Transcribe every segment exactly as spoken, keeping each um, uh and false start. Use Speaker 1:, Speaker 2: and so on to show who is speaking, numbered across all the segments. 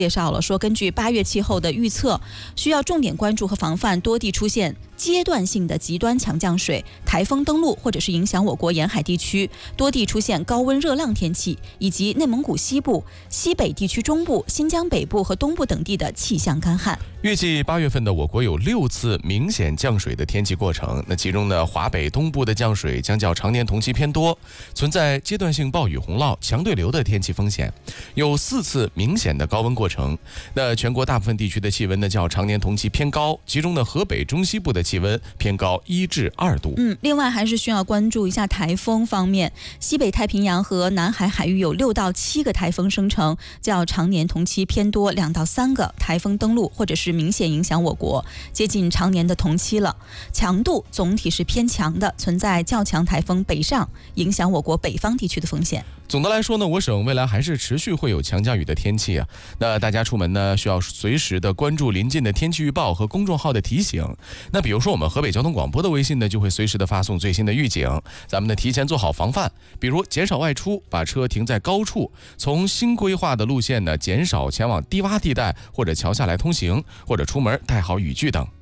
Speaker 1: 介绍了说，根据八月气候的预测，需要重点关注和防范多地出现阶段性的极端强降水、台风登陆，或者是影响我国沿海地区，多地出现高温热浪天气，以及内蒙古西部、西北地区中部、新疆北部和东部等地的气象干旱。
Speaker 2: 预计八月份的我国有六次明显降水的天气过程，那其中呢，华北东部的降水将较常年同期偏多，存在阶段性暴雨洪涝、强对流的天气风险，有四次明显的高温过程。那全国大部分地区的气温呢较常年同期偏高，其中呢河北中西部的气温偏高一至二度。
Speaker 1: 嗯，另外还是需要关注一下台风方面，西北太平洋和南海海域有六到七个台风生成，较常年同期偏多两到三个台风登陆，或者是明显影响我国，接近常年的同期了。强度总体是偏强的，存在较强台风北上，影响我国北方地区的风险。
Speaker 2: 总的来说呢，我省未来还是持续会有强降雨的天气啊。那大家出门呢，需要随时的关注临近的天气预报和公众号的提醒。那比如说我们河北交通广播的微信呢，就会随时的发送最新的预警，咱们呢提前做好防范，比如减少外出，把车停在高处，从新规划的路线呢减少前往低洼地带或者桥下来通行，或者出门带好雨具等。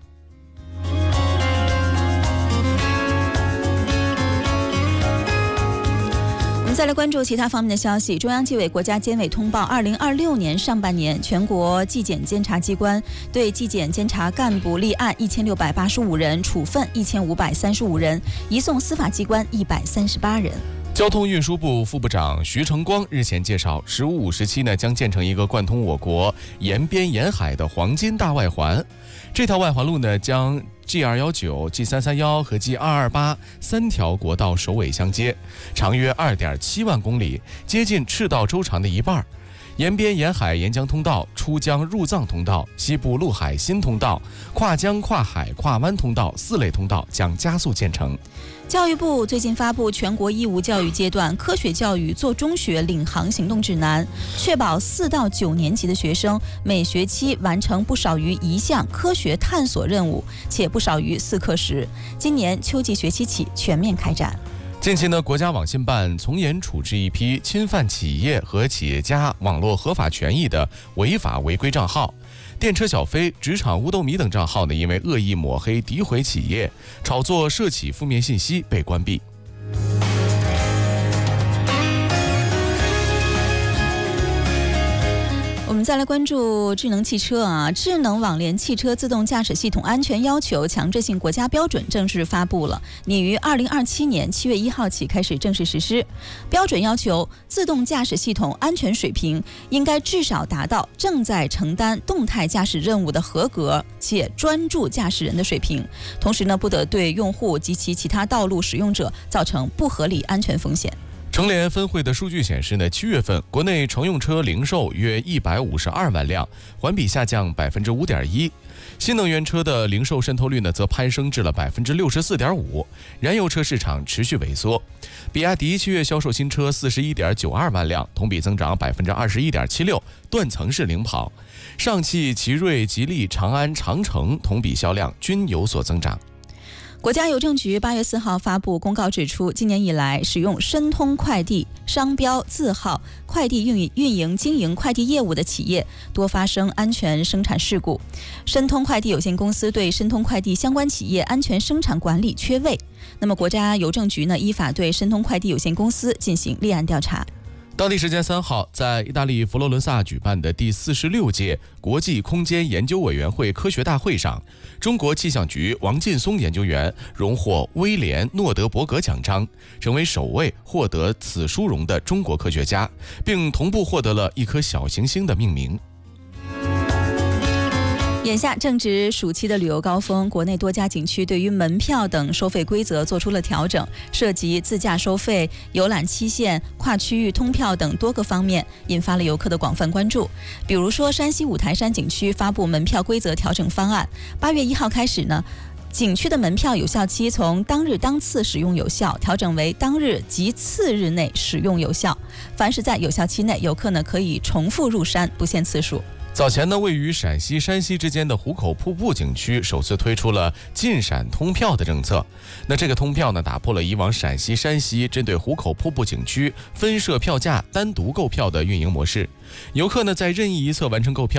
Speaker 1: 我们再来关注其他方面的消息。中央纪委国家监委通报，二零二六年上半年全国纪检监察机关对纪检监察干部立案一千六百八十五人，处分一千五百三十五人，移送司法机关一百三十八人。
Speaker 2: 交通运输部副部长徐成光日前介绍，十五五时期呢将建成一个贯通我国沿边沿海的黄金大外环。这条外环路呢将 G 二一九、G 三三一和 G 二二八三条国道首尾相接，长约 二点七万公里，接近赤道周长的一半。沿边沿海沿江通道、出江入藏通道、西部陆海新通道、跨江跨海跨湾通道四类通道将加速建成。
Speaker 1: 教育部最近发布全国义务教育阶段科学教育做中学领航行动指南，确保四到九年级的学生每学期完成不少于一项科学探索任务，且不少于四课时。今年秋季学期起全面开展。
Speaker 2: 近期呢，国家网信办从严处置一批侵犯企业和企业家网络合法权益的违法违规账号，电车小飞、职场乌斗米等账号呢，因为恶意抹黑、诋毁企业、炒作涉企负面信息被关闭。
Speaker 1: 我们再来关注智能汽车啊，智能网联汽车自动驾驶系统安全要求强制性国家标准正式发布了，拟于二零二七年七月一号起开始正式实施。标准要求自动驾驶系统安全水平应该至少达到正在承担动态驾驶任务的合格且专注驾驶人的水平，同时呢，不得对用户及其其他道路使用者造成不合理安全风险。
Speaker 2: 乘联分会的数据显示呢，七月份国内乘用车零售约一百五十二万辆，环比下降百分之五点一。新能源车的零售渗透率呢，则攀升至了百分之六十四点五。燃油车市场持续萎缩。比亚迪七月销售新车四十一点九二万辆，同比增长百分之二十一点七六，断层式领跑。上汽、奇瑞、吉利、长安、长城同比销量均有所增长。
Speaker 1: 国家邮政局八月四号发布公告指出，今年以来，使用申通快递商标字号快递运营运营经营快递业务的企业多发生安全生产事故。申通快递有限公司对申通快递相关企业安全生产管理缺位。那么，国家邮政局呢，依法对申通快递有限公司进行立案调查。
Speaker 2: 当地时间三号，在意大利佛罗伦萨举办的第四十六届国际空间研究委员会科学大会上，中国气象局王劲松研究员荣获威廉·诺德伯格奖章，成为首位获得此殊荣的中国科学家，并同步获得了一颗小行星的命名。
Speaker 1: 眼下正值暑期的旅游高峰，国内多家景区对于门票等收费规则做出了调整，涉及自驾收费、游览期限、跨区域通票等多个方面，引发了游客的广泛关注。比如说，山西五台山景区发布门票规则调整方案，八月一号开始呢，景区的门票有效期从当日当次使用有效调整为当日及次日内使用有效。凡是在有效期内，游客呢可以重复入山，不限次数。
Speaker 2: 早前呢，位于陕西、山西之间的壶口瀑布景区首次推出了进陕通票的政策。那这个通票呢，打破了以往陕西、山西针对壶口瀑布景区分设票价、单独购票的运营模式。游客呢，在任意一侧完成购票。